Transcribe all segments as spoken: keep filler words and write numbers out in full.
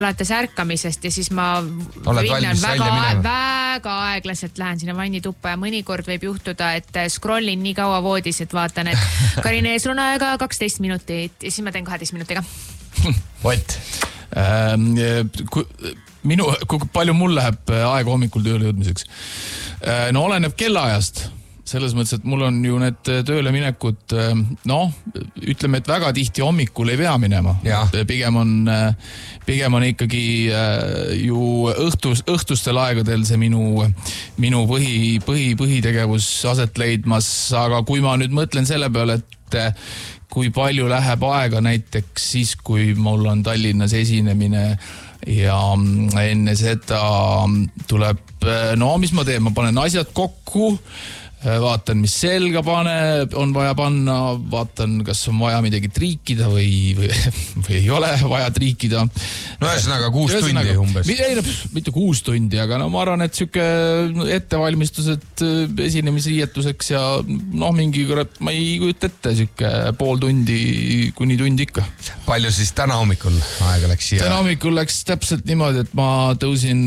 alates ärkamisest ja siis ma vinnan väga, väga aeglaselt lähen sinna vannituppa ja mõnikord võib juhtuda, et scrollin nii kaua voodis, et vaatan, et Karine, sul on aega kaksteist minutit ja siis ma teen kaheteist minutiga. Vot. Ähm, kui, minu, kui palju mul läheb aega hommikul tööle jõudmiseks? No oleneb kellaajast. Selles mõttes, et mul on ju need tööle minekud, noh, ütleme, et väga tihti hommikul ei pea minema. Pigem on, pigem on ikkagi ju õhtus, õhtustel aegadel see minu, minu põhi, põhi, põhitegevus aset leidmas, aga kui ma nüüd mõtlen selle peale, et kui palju läheb aega näiteks siis, kui mul on Tallinnas esinemine ja enne seda tuleb, no mis ma teen, ma panen asjad kokku, vaatan, mis selga pane, on vaja panna, vaatan, kas on vaja midagi triikida või, või, või ei ole vaja triikida. No ühesõnaga kuus tundi umbes. Ei, no, mitte kuus tundi, aga no ma arvan, et süke ettevalmistused esinemisriietuseks ja noh, mingi kurat, ma ei kujuta ette süke pool tundi kuni tund ikka. Palju siis täna hommikul aega läks siia? Täna hommikul läks täpselt niimoodi, et ma tõusin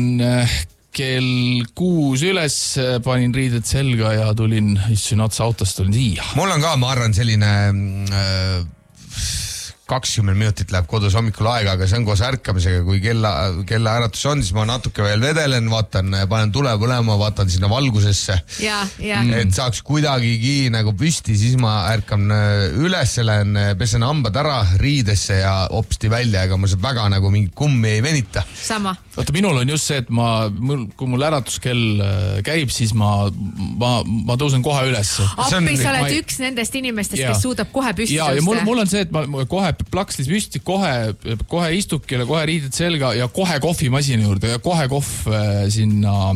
kell kuus üles, panin riided selga ja tulin, issun otsa autost, tulin siia. Mul on ka, ma arvan, selline äh, kakskümmend minutit läheb kodus hommikul aega, aga see on koos ärkamisega, kui kella, kella äratus on, siis ma natuke veel vedelen, vaatan, panen tule põlema, vaatan sinna valgusesse. Ja, ja. Et saaks kuidagigi nagu püsti, siis ma ärkan üles, lähen, pesen hambad ära riidesse ja hopsti välja, ega ma see väga nagu mingi kummi ei venita. Sama. Vaata, minul on just see, et ma, kui mul äratuskell käib, siis ma, ma, ma tõusen kohe üles. Appi, sa oled üks nendest inimestest, kes suudab kohe püsti ja, ja mul, mul on see, et ma kohe plakslis püsti, kohe, kohe istukile, kohe riided selga ja kohe kohvimasina juurde ja kohe kohv sinna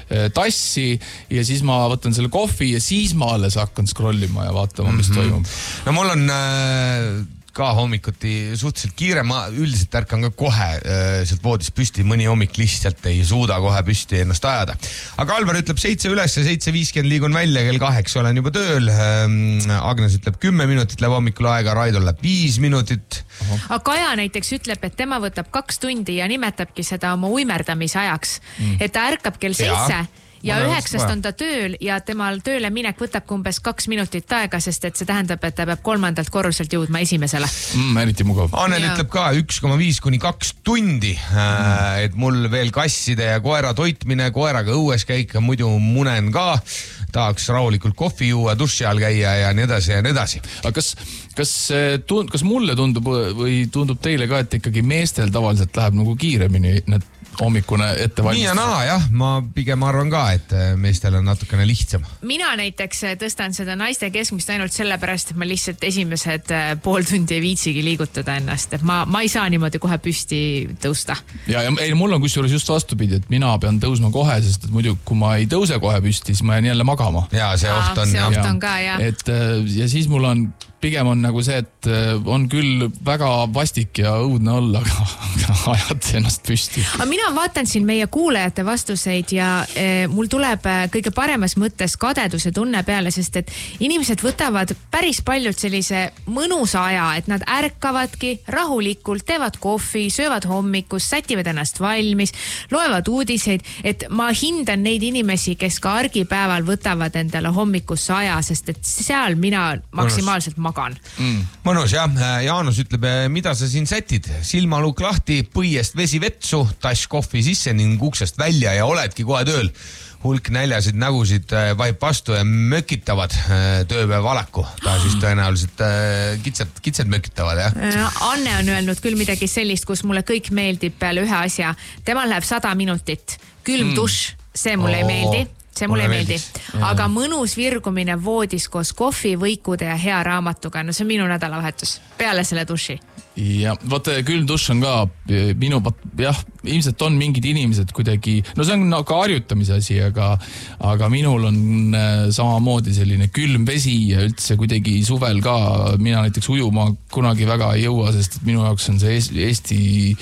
tassi ja siis ma võtan selle kohvi ja siis ma alles hakkan scrollima ja vaatama, mis mm-hmm. toimub. No mul on äh, ka hommikuti suhteliselt kiire, ma üldiselt ärkan ka kohe äh, sealt voodist püsti, mõni hommik lihtsalt ei suuda kohe püsti ennast ajada. Aga Alvar ütleb seitse üles ja seitse viiskümmend liigun välja, kell kaheksa olen juba tööl. Ähm, Agnes ütleb kümme minutit läheb hommikul aega, Raidol läheb viis minutit. Aga Kaja näiteks ütleb, et tema võtab kaks tundi ja nimetabki seda oma uimerdamise ajaks. Mm. Et ta ärkab kell seitse ja üheksast on ta tööl ja temal tööle minek võtab umbes kaks minutit aega, sest et see tähendab, et ta peab kolmandalt korruselt jõudma esimesele. Mm, eriti mugav. Annel ütleb ka üks koma viis kuni kaks tundi, mm. et mul veel kasside ja koera toitmine, koeraga õues käik, muidu munen ka, tahaks rahulikult kohvi juua, duši all käia ja nii edasi ja nii edasi. Aga kas, kas, tund, kas mulle tundub või tundub teile ka, et ikkagi meestel tavaliselt läheb nagu kiiremini need hommikune ettevalmistus? Nii ja naa, jah. Ma pigem arvan ka, et meestel on natukene lihtsam. Mina näiteks tõstan seda naiste keskmist ainult sellepärast, et ma lihtsalt esimesed pool tundi ei viitsigi liigutada ennast. Et ma, ma ei saa niimoodi kohe püsti tõusta. Ja, ja ei, mul on kusjuures just vastupidi, et mina pean tõusma kohe, sest et muidu kui ma ei tõuse kohe püsti, siis ma jään jälle magama. Ja, see oht on. See oht on ka, jah. Et, ja siis mul on pigem on nagu see, et on küll väga vastik ja õudne olla, aga ajad ennast püsti. Aga mina vaatan siin meie kuulajate vastuseid ja e, mul tuleb kõige paremas mõttes kadeduse tunne peale, sest et inimesed võtavad päris paljud sellise mõnusa aja, et nad ärkavadki rahulikult, teevad kohvi, söövad hommikus, sätivad ennast valmis, loevad uudiseid, et ma hindan neid inimesi, kes ka argipäeval võtavad endale hommikusse aja, sest et seal mina maksimaalselt magan. Mm. Mõnus, jah. Jaanus ütleb, mida sa siin sätid? Silmaluuk lahti, põiest vesi vetsu, tass kohvi sisse ning uksest välja ja oledki kohe tööl. Hulk näljasid nägusid vaib vastu ja mökitavad tööpäev alaku. Ta siis tõenäoliselt kitsed, kitsed mökitavad, jah? Anne on öelnud küll midagi sellist, kus mulle kõik meeldib peale ühe asja. Temal läheb sada minutit. Külm duš, see mulle ei meeldi. See mulle ei meeldi. Aga mõnus virgumine voodis koos kohvi, võikude ja hea raamatuga. No see on minu nädalavahetus. Peale selle duši. Ja vaata, külm duš on ka minu, jah, ilmselt on mingid inimesed kuidagi, no see on ka harjutamise asi, aga, aga minul on samamoodi selline külm vesi ja üldse kuidagi suvel ka, mina näiteks ujuma kunagi väga ei jõua, sest minu jaoks on see Eesti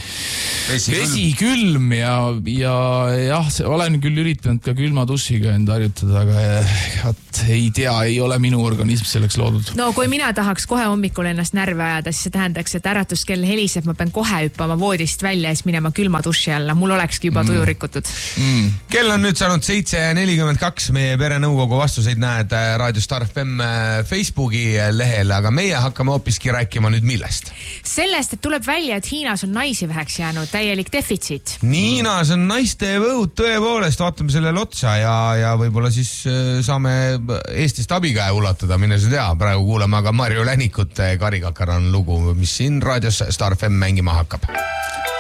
vesi, vesi külm ja, ja jah, olen küll üritanud ka külma dušiga enda harjutada, aga jah, ei tea, ei ole minu organism selleks loodud. No kui mina tahaks kohe hommikul ennast närve ajada, siis see tähendaks, et äratuskell heliseb, ma pean kohe hüppama voodist välja ja siis minema külma duši alla. Mul olekski juba tuju rikutud. Mm. Kell on nüüd saanud seitse nelikümmend kaks. Meie perenõukogu vastuseid näed Raadio Star F M Facebooki lehel, aga meie hakkame hoopiski rääkima nüüd millest? Sellest, et tuleb välja, et Hiinas on naisi väheks jäänud, täielik defitsiit. Hiinas on naiste võud tõepoolest, vaatame sellele otsa ja, ja võib-olla siis saame Eestist abikäe ulatada, mine sa tea. Praegu kuuleme aga Marju Länikut, Kari Kakaran lugu, mis siin Raadios Star F M mängima hakkab.